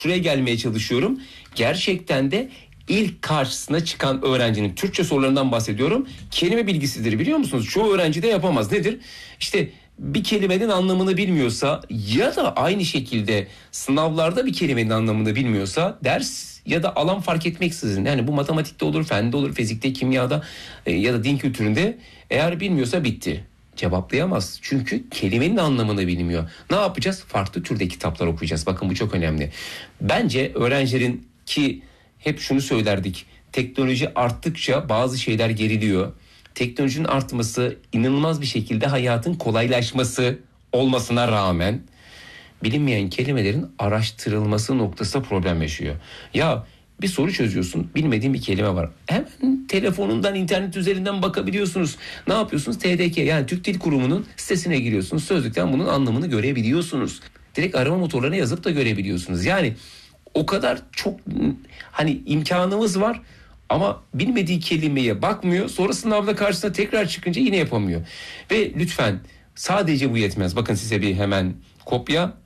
Şuraya gelmeye çalışıyorum. Gerçekten de ilk karşısına çıkan öğrencinin, Türkçe sorularından bahsediyorum, kelime bilgisidir, biliyor musunuz? Çoğu öğrenci de yapamaz. Nedir? İşte bir kelimenin anlamını bilmiyorsa ya da aynı şekilde sınavlarda bir kelimenin anlamını bilmiyorsa, ders ya da alan fark etmeksizin, yani bu matematikte olur, fende olur, fizikte, kimyada ya da din kültüründe, eğer bilmiyorsa bitti. Cevaplayamaz. Çünkü kelimenin anlamını bilmiyor. Ne yapacağız? Farklı türde kitaplar okuyacağız. Bakın bu çok önemli. Bence öğrencilerin, ki hep şunu söylerdik, teknoloji arttıkça bazı şeyler geriliyor. Teknolojinin artması, inanılmaz bir şekilde hayatın kolaylaşması olmasına rağmen bilinmeyen kelimelerin araştırılması noktasında problem yaşıyor. Ya bir soru çözüyorsun, bilmediğin bir kelime var. Hemen telefonundan, internet üzerinden bakabiliyorsunuz. Ne yapıyorsunuz? TDK, yani Türk Dil Kurumu'nun sitesine giriyorsunuz. Sözlükten bunun anlamını görebiliyorsunuz. Direkt arama motorlarına yazıp da görebiliyorsunuz. Yani o kadar çok hani imkanımız var ama bilmediği kelimeye bakmıyor. Sonra sınavda karşısına tekrar çıkınca yine yapamıyor. Ve lütfen, sadece bu yetmez. Bakın size bir hemen kopya.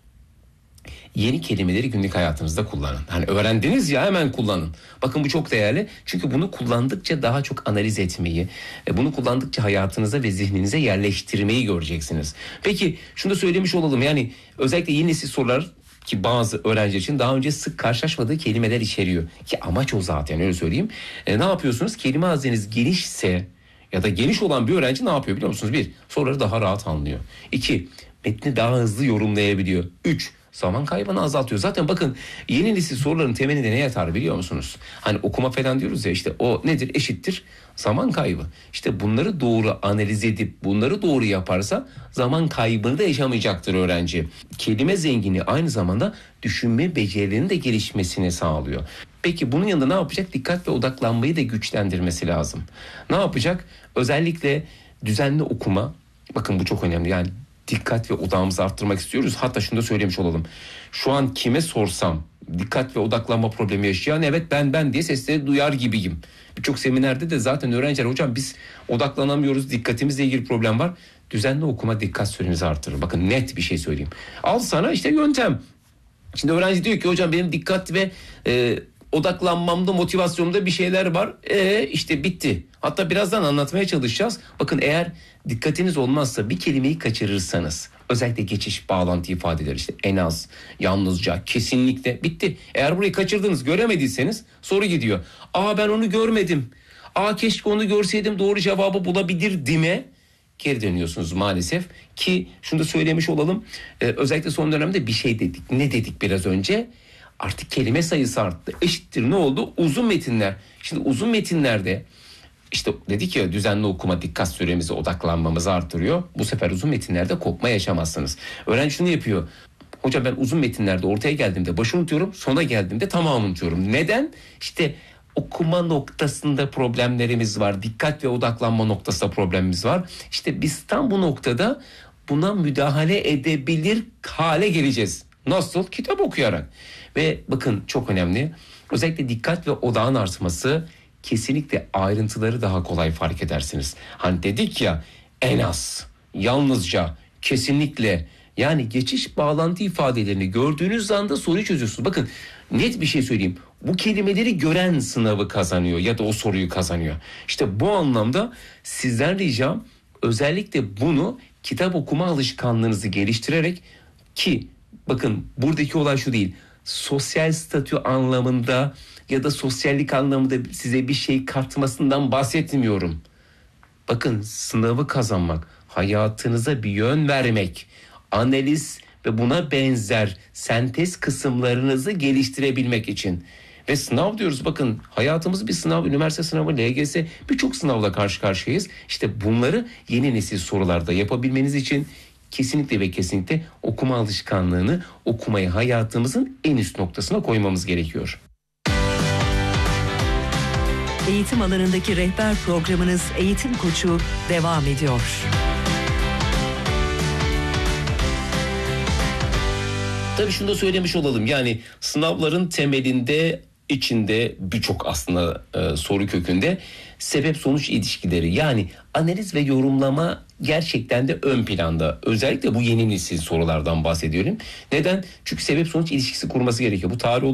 Yeni kelimeleri günlük hayatınızda kullanın. Hani öğrendiniz ya, hemen kullanın. Bakın bu çok değerli. Çünkü bunu kullandıkça daha çok analiz etmeyi, bunu kullandıkça hayatınıza ve zihninize yerleştirmeyi göreceksiniz. Peki şunu da söylemiş olalım. Yani özellikle yeni nesil sorular, ki bazı öğrenci için daha önce sık karşılaşmadığı kelimeler içeriyor. Ki amaç o zaten, öyle söyleyeyim. Ne yapıyorsunuz? Kelime hazineniz genişse ya da geniş olan bir öğrenci ne yapıyor biliyor musunuz? 1. Soruları daha rahat anlıyor. 2. Metni daha hızlı yorumlayabiliyor. 3. Zaman kaybını azaltıyor. Zaten bakın, yeni nesil soruların temelinde ne yatar biliyor musunuz? Hani okuma falan diyoruz ya, işte o nedir? Eşittir zaman kaybı. İşte bunları doğru analiz edip bunları doğru yaparsa zaman kaybını da yaşamayacaktır öğrenci. Kelime zenginliği aynı zamanda düşünme becerilerinin de gelişmesini sağlıyor. Peki bunun yanında ne yapacak? Dikkat ve odaklanmayı da güçlendirmesi lazım. Ne yapacak? Özellikle düzenli okuma. Bakın bu çok önemli. Yani dikkat ve odağımızı arttırmak istiyoruz. Hatta şunu da söylemiş olalım. Şu an kime sorsam dikkat ve odaklanma problemi yaşayan, evet ben diye sesleri duyar gibiyim. Birçok seminerde de zaten öğrenciler, hocam biz odaklanamıyoruz, dikkatimizle ilgili problem var. Düzenli okuma dikkat sürenizi artırır. Bakın net bir şey söyleyeyim. Al sana işte yöntem. Şimdi öğrenci diyor ki hocam benim dikkat ve odaklanmamda, motivasyonumda bir şeyler var. İşte bitti. Hatta birazdan anlatmaya çalışacağız. Bakın, eğer dikkatiniz olmazsa, bir kelimeyi kaçırırsanız, özellikle geçiş, bağlantı ifadeleri, işte en az, yalnızca, kesinlikle, bitti. Eğer burayı kaçırdınız, göremediyseniz soru gidiyor. Ben onu görmedim. Keşke onu görseydim, doğru cevabı bulabilirdim'e geri dönüyorsunuz maalesef. Ki şunu da söylemiş olalım. Özellikle son dönemde bir şey dedik. Ne dedik biraz önce? Artık kelime sayısı arttı. Eşittir ne oldu? Uzun metinler. Şimdi uzun metinlerde işte dedik ya, düzenli okuma dikkat süremizi, odaklanmamızı artırıyor. Bu sefer uzun metinlerde kopma yaşamazsınız. Öğrenci şunu yapıyor. Hocam ben uzun metinlerde ortaya geldiğimde başı unutuyorum, sona geldiğimde tamamı unutuyorum. Neden? İşte okuma noktasında problemlerimiz var. Dikkat ve odaklanma noktasında problemimiz var. İşte biz tam bu noktada buna müdahale edebilir hale geleceğiz. Nasıl? Kitap okuyarak. Ve bakın çok önemli. Özellikle dikkat ve odağın artması, kesinlikle ayrıntıları daha kolay fark edersiniz. Hani dedik ya, en az, yalnızca, kesinlikle, yani geçiş, bağlantı ifadelerini gördüğünüz anda soruyu çözüyorsunuz. Bakın net bir şey söyleyeyim. Bu kelimeleri gören sınavı kazanıyor ya da o soruyu kazanıyor. İşte bu anlamda sizden ricam, özellikle bunu kitap okuma alışkanlığınızı geliştirerek, ki bakın buradaki olay şu değil. Sosyal statü anlamında ya da sosyallik anlamında size bir şey katmasından bahsetmiyorum. Bakın, sınavı kazanmak, hayatınıza bir yön vermek, analiz ve buna benzer sentez kısımlarınızı geliştirebilmek için. Ve sınav diyoruz, bakın hayatımız bir sınav, üniversite sınavı, LGS, birçok sınavla karşı karşıyayız. İşte bunları yeni nesil sorularda yapabilmeniz için kesinlikle ve kesinlikle okuma alışkanlığını, okumayı hayatımızın en üst noktasına koymamız gerekiyor. Eğitim alanındaki rehber programınız Eğitim Koçu devam ediyor. Tabii şunu da söylemiş olalım. Yani sınavların temelinde içinde birçok aslında soru kökünde sebep sonuç ilişkileri, yani analiz ve yorumlama gerçekten de ön planda. Özellikle bu yeni nesil sorulardan bahsediyorum. Neden? Çünkü sebep sonuç ilişkisi kurması gerekiyor. Bu tarih